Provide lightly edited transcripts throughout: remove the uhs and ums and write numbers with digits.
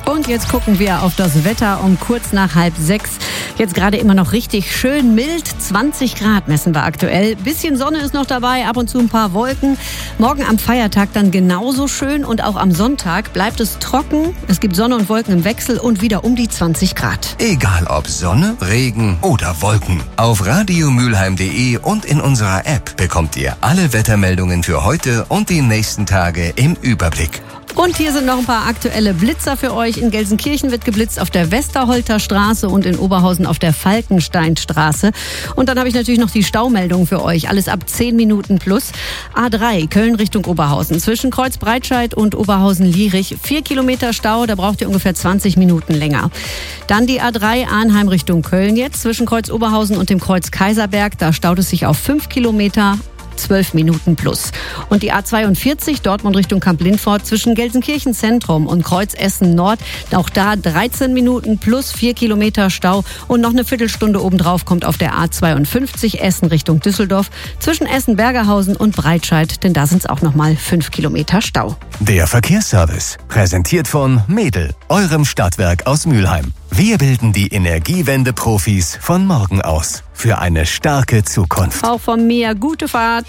Und jetzt gucken wir auf das Wetter um kurz nach 5:30. Jetzt gerade immer noch richtig schön mild. 20 Grad messen wir aktuell. Bisschen Sonne ist noch dabei, ab und zu ein paar Wolken. Morgen am Feiertag dann genauso schön und auch am Sonntag bleibt es trocken. Es gibt Sonne und Wolken im Wechsel und wieder um die 20 Grad. Egal ob Sonne, Regen oder Wolken. Auf radiomülheim.de und in unserer App bekommt ihr alle Wettermeldungen für heute und die nächsten Tage im Überblick. Und hier sind noch ein paar aktuelle Blitzer für euch. In Gelsenkirchen wird geblitzt auf der Westerholter Straße und in Oberhausen auf der Falkensteinstraße. Und dann habe ich natürlich noch die Staumeldung für euch. Alles ab 10 Minuten plus. A3 Köln Richtung Oberhausen. Zwischen Kreuz Breitscheid und Oberhausen-Lierich 4 Kilometer Stau. Da braucht ihr ungefähr 20 Minuten länger. Dann die A3 Arnheim Richtung Köln jetzt. Zwischen Kreuz Oberhausen und dem Kreuz Kaiserberg. Da staut es sich auf 5 Kilometer. 12 Minuten plus. Und die A42 Dortmund Richtung Kamp-Lindfort zwischen Gelsenkirchen Zentrum und Kreuz Essen Nord. Auch da 13 Minuten plus 4 Kilometer Stau. Und noch eine Viertelstunde obendrauf kommt auf der A52 Essen Richtung Düsseldorf zwischen Essen-Bergerhausen und Breitscheid. Denn da sind es auch nochmal 5 Kilometer Stau. Der Verkehrsservice, präsentiert von Medel, eurem Stadtwerk aus Mülheim. Wir bilden die Energiewende-Profis von morgen aus. Für eine starke Zukunft. Auch von mir gute Fahrt.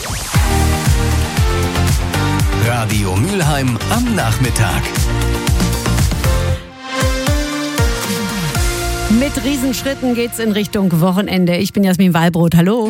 Radio Mülheim am Nachmittag. Mit Riesenschritten geht's in Richtung Wochenende. Ich bin Jasmin Wallbrot. Hallo.